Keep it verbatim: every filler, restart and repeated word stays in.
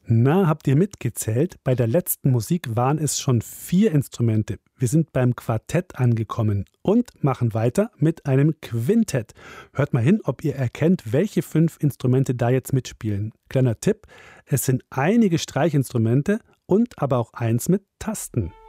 Na, habt ihr mitgezählt? Bei der letzten Musik waren es schon vier Instrumente. Wir sind beim Quartett angekommen und machen weiter mit einem Quintett. Hört mal hin, ob ihr erkennt, welche fünf Instrumente da jetzt mitspielen. Kleiner Tipp, es sind einige Streichinstrumente und aber auch eins mit Tasten.